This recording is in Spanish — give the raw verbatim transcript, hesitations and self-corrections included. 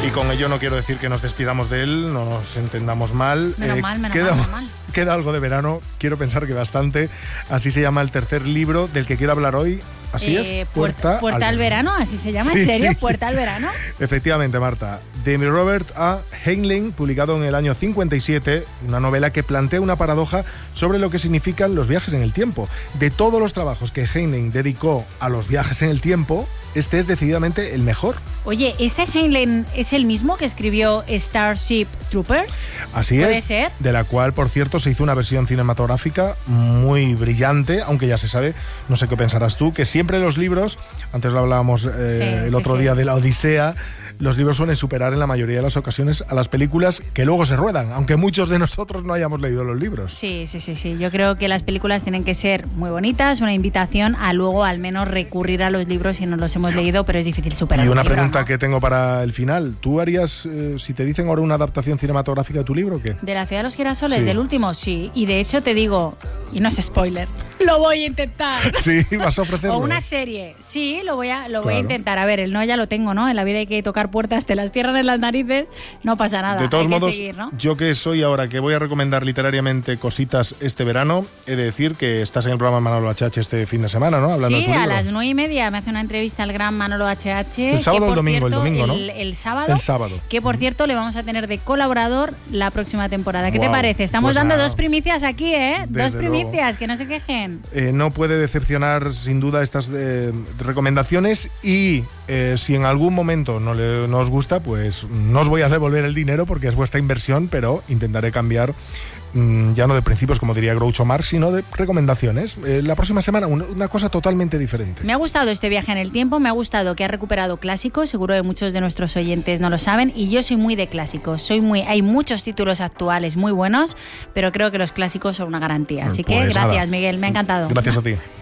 Y con ello no quiero decir que nos despidamos de él, no nos entendamos mal. Menos eh, mal, menos queda, mal, menos mal. Queda algo de verano, quiero pensar que bastante. Así se llama el tercer libro del que quiero hablar hoy. Así eh, es, Puerta, Puerta al, al verano. verano, así se llama, sí, ¿en serio? Sí, Puerta sí. al verano. Efectivamente, Marta. De Robert A. Heinlein, publicado en el año cincuenta y siete, una novela que plantea una paradoja sobre lo que significan los viajes en el tiempo. De todos los trabajos que Heinlein dedicó a los viajes en el tiempo, este es decididamente el mejor. Oye, ¿este Heinlein es el mismo que escribió Starship Troopers? Así ¿Puede es, ser? De la cual, por cierto, se hizo una versión cinematográfica muy brillante, aunque ya se sabe, no sé qué pensarás tú, que siempre los libros, antes lo hablábamos eh, sí, el sí, otro sí. día de la Odisea, los libros suelen superar en la mayoría de las ocasiones a las películas que luego se ruedan, aunque muchos de nosotros no hayamos leído los libros. Sí, sí, sí, sí. Yo creo que las películas tienen que ser muy bonitas, una invitación a luego al menos recurrir a los libros si no los hemos leído, pero es difícil superar. Y una un libro, pregunta ¿no? que tengo para el final. ¿Tú harías, eh, si te dicen ahora una adaptación cinematográfica de tu libro, qué? ¿De La ciudad de los girasoles? Sí. ¿Del último? Sí. Y de hecho te digo, y no es spoiler, lo voy a intentar. Sí, vas a ofrecerlo. O una serie. Sí, lo voy a, lo Claro. voy a intentar. A ver, el no ya lo tengo, ¿no? En la vida hay que tocar puertas, te las cierran en las narices, no pasa nada. De todos hay modos, que seguir, ¿no? yo que soy ahora que voy a recomendar literariamente cositas este verano, he de decir que estás en el programa Manolo H H este fin de semana, ¿no? Hablando Sí, de tu a libro. las nueve y media me hace una entrevista el gran Manolo H H. El sábado que, o el por domingo, el cierto, domingo, ¿no? El, el sábado. El sábado. Que por cierto le vamos a tener de colaborador la próxima temporada. ¿Qué Wow. te parece? Estamos Pues dando nada. dos primicias aquí, ¿eh? Desde dos primicias, luego. que no se quejen. Eh, no puede decepcionar sin duda estas eh, recomendaciones y eh, si en algún momento no, le, no os gusta, pues no os voy a devolver el dinero porque es vuestra inversión, pero intentaré cambiar mmm, ya no de principios como diría Groucho Marx, sino de recomendaciones. Eh, la próxima semana una, una cosa totalmente diferente. Me ha gustado este viaje en el tiempo, me ha gustado que ha recuperado clásicos, seguro que muchos de nuestros oyentes no lo saben, y yo soy muy de clásicos, soy muy, hay muchos títulos actuales muy buenos, pero creo que los clásicos son una garantía. Así Pues que gracias, nada. Miguel, me ha encantado. Gracias a ti.